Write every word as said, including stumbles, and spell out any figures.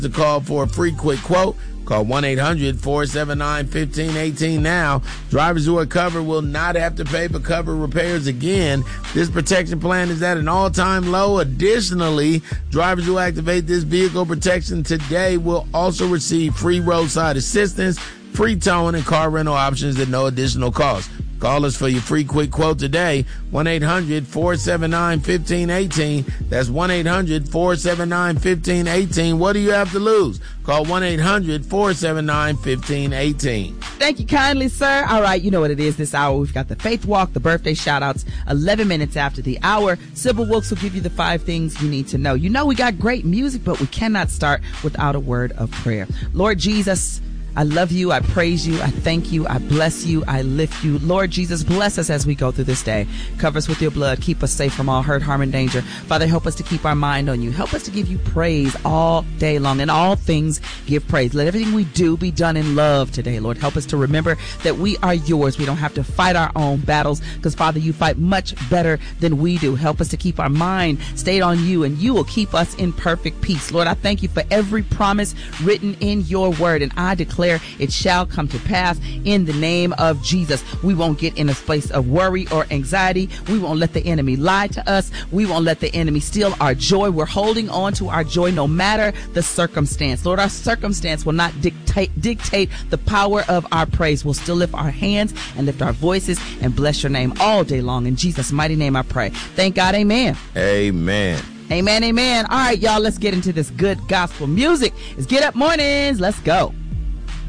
to call for a free quick quote. Call one eight hundred four seven nine one five one eight now. Drivers who are covered will not have to pay for cover repairs again. This protection plan is at an all-time low. Additionally, drivers who activate this vehicle protection today will also receive free roadside assistance, free towing, and car rental options at no additional cost. Call us for your free quick quote today, one eight hundred four seven nine one five one eight. That's one eight hundred four seven nine one five one eight. What do you have to lose? Call one eight hundred four seven nine one five one eight. Thank you kindly, sir. All right, you know what it is this hour. We've got the Faith Walk, the birthday shout-outs, eleven minutes after the hour. Sybil Wilkes will give you the five things you need to know. You know we got great music, but we cannot start without a word of prayer. Lord Jesus, I love you. I praise you. I thank you. I bless you. I lift you. Lord Jesus, bless us as we go through this day. Cover us with your blood. Keep us safe from all hurt, harm, and danger. Father, help us to keep our mind on you. Help us to give you praise all day long. In all things, give praise. Let everything we do be done in love today, Lord. Help us to remember that we are yours. We don't have to fight our own battles because, Father, you fight much better than we do. Help us to keep our mind stayed on you, and you will keep us in perfect peace. Lord, I thank you for every promise written in your word, and I declare it shall come to pass in the name of Jesus. We won't get in a place of worry or anxiety. We won't let the enemy lie to us. We won't let the enemy steal our joy. We're holding on to our joy no matter the circumstance. Lord, our circumstance will not dictate dictate the power of our praise. We'll still lift our hands and lift our voices and bless your name all day long. In Jesus' mighty name I pray. Thank God. Amen. Amen. Amen. Amen. All right, y'all, let's get into this good gospel music. It's Get Up Mornings. Let's go.